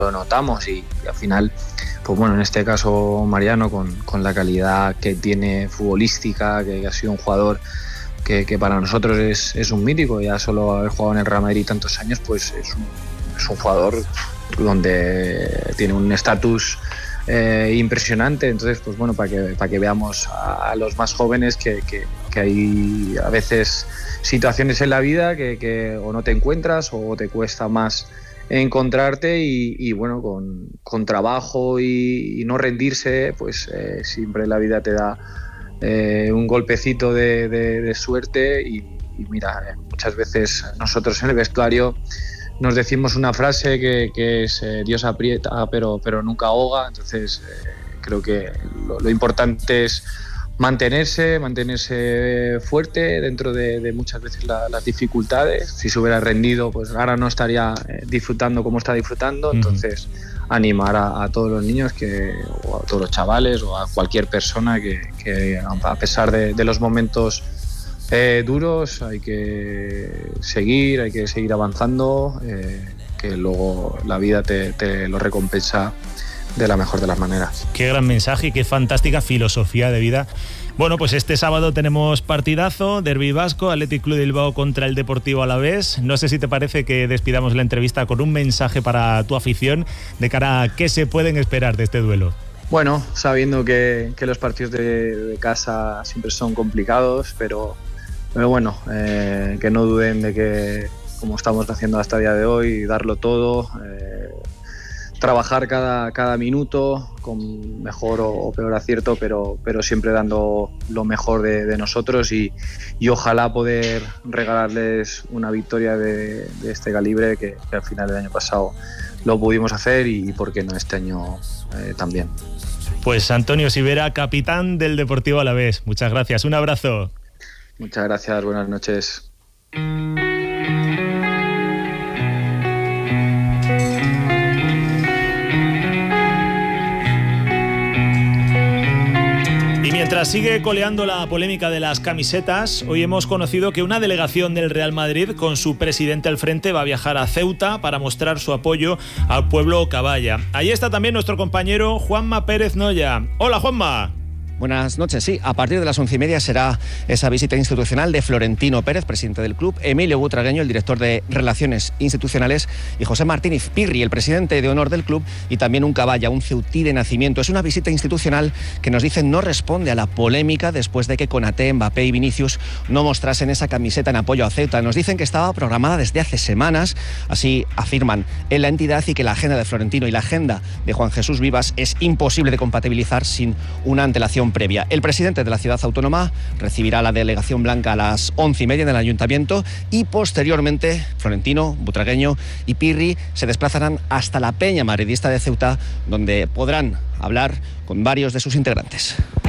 lo notamos y al final, pues bueno, en este caso Mariano con la calidad que tiene futbolística, que ha sido un jugador que para nosotros es un mítico, ya solo haber jugado en el Real Madrid tantos años, pues es un jugador donde tiene un estatus impresionante. Entonces, pues bueno, para que veamos a los más jóvenes que hay a veces situaciones en la vida que o no te encuentras o te cuesta más encontrarte y bueno, con trabajo y no rendirse, pues siempre la vida te da un golpecito de suerte y mira, muchas veces nosotros en el vestuario nos decimos una frase que es Dios aprieta pero nunca ahoga. Entonces creo que lo importante es mantenerse fuerte dentro de muchas veces las dificultades. Si se hubiera rendido, pues ahora no estaría disfrutando como está disfrutando. Entonces animar a todos los niños o a todos los chavales o a cualquier persona que a pesar de los momentos duros hay que seguir avanzando, que luego la vida te lo recompensa de la mejor de las maneras. Qué gran mensaje y qué fantástica filosofía de vida. Bueno, pues este sábado tenemos partidazo, Derbi vasco, Athletic Club de Bilbao contra el Deportivo Alavés. No sé si te parece que despidamos la entrevista con un mensaje para tu afición de cara a qué se pueden esperar de este duelo. Bueno, sabiendo que los partidos de casa siempre son complicados, pero bueno, que no duden de que, como estamos haciendo hasta el día de hoy, darlo todo, trabajar cada minuto con mejor o peor acierto, pero siempre dando lo mejor de nosotros y ojalá poder regalarles una victoria de este calibre que al final del año pasado lo pudimos hacer y por qué no este año también. Pues Antonio Sivera, capitán del Deportivo Alavés, muchas gracias, un abrazo. Muchas gracias, buenas noches. Mientras sigue coleando la polémica de las camisetas, hoy hemos conocido que una delegación del Real Madrid con su presidente al frente va a viajar a Ceuta para mostrar su apoyo al pueblo caballa. Ahí está también nuestro compañero Juanma Pérez Noya. Hola, Juanma. Buenas noches. Sí, a partir de las 11:30 será esa visita institucional de Florentino Pérez, presidente del club, Emilio Butragueño, el director de Relaciones Institucionales, y José Martínez Pirri, el presidente de honor del club, y también un caballa, un ceutí de nacimiento. Es una visita institucional que nos dicen no responde a la polémica después de que Konaté, Mbappé y Vinicius no mostrasen esa camiseta en apoyo a Ceuta. Nos dicen que estaba programada desde hace semanas, así afirman en la entidad, y que la agenda de Florentino y la agenda de Juan Jesús Vivas es imposible de compatibilizar sin una antelación previa. El presidente de la ciudad autónoma recibirá a la delegación blanca a las 11:30 en el ayuntamiento y posteriormente Florentino, Butragueño y Pirri se desplazarán hasta la Peña Madridista de Ceuta, donde podrán hablar con varios de sus integrantes.